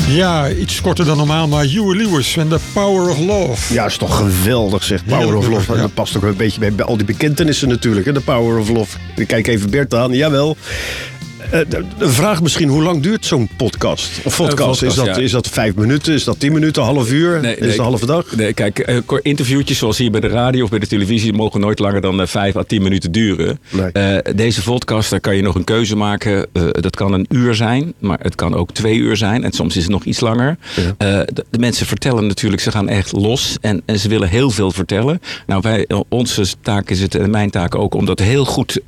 Ja, iets korter dan normaal, maar Huey Lewis en The Power of Love. Ja, is toch geweldig, zegt Power of Love. Ja. Dat past ook een beetje bij al die bekentenissen natuurlijk, hè? The Power of Love. Ik kijk even Bert aan, jawel. Een vraag misschien, hoe lang duurt zo'n podcast? Of podcast, is dat 5 minuten? Is dat 10 minuten, half uur? Is het een halve dag? Nee, kijk, interviewtjes zoals hier bij de radio of bij de televisie mogen nooit langer dan 5 à 10 minuten duren. Nee. Deze podcast, daar kan je nog een keuze maken. Dat kan 1 uur zijn, maar het kan ook 2 uur zijn. En soms is het nog iets langer. Ja. De mensen vertellen natuurlijk, ze gaan echt los. En ze willen heel veel vertellen. Nou, onze taak is het, en mijn taak ook, om dat heel goed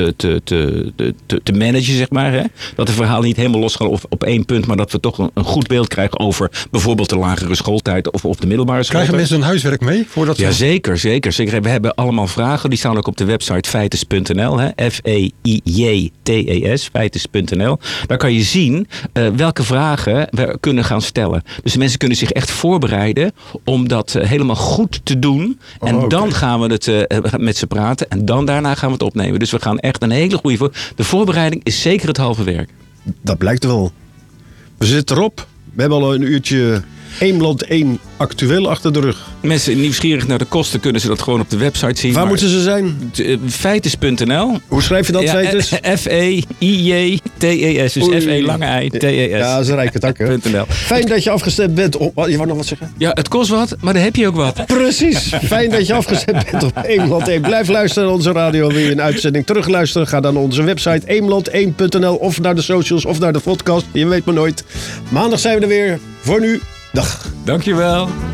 te managen, zeg maar. Hè? Dat de verhalen niet helemaal losgaan op 1 punt, maar dat we toch een goed beeld krijgen over bijvoorbeeld de lagere schooltijd of de middelbare schooltijd. Krijgen mensen hun huiswerk mee? Ja, zeker. We hebben allemaal vragen. Die staan ook op de website feites.nl. Feites, feites.nl. Daar kan je zien welke vragen we kunnen gaan stellen. Dus de mensen kunnen zich echt voorbereiden om dat helemaal goed te doen. En dan gaan we het met ze praten. En daarna gaan we het opnemen. Dus we gaan echt een hele goede De voorbereiding is zeker het halve werk. Dat blijkt wel. We zitten erop. We hebben al een uurtje Eemland 1 actueel achter de rug. Mensen nieuwsgierig naar de kosten kunnen ze dat gewoon op de website zien. Waar moeten ze zijn? Feites.nl. Hoe schrijf je dat, Feites? F-E-I-J-T-E-S. Dus F-E-lange-I-T-E-S. Ja, dat is een rijke tak, hè? Fijn dat je afgestemd bent op... Je wou nog wat zeggen? Ja, het kost wat, maar dan heb je ook wat. Precies. Fijn dat je afgestemd bent op Eemland 1. Blijf luisteren naar onze radio. Wil je een uitzending terugluisteren? Ga dan naar onze website eemland1.nl of naar de socials of naar de podcast. Je weet maar nooit. Maandag zijn we er weer. Voor nu, dag. Dankjewel.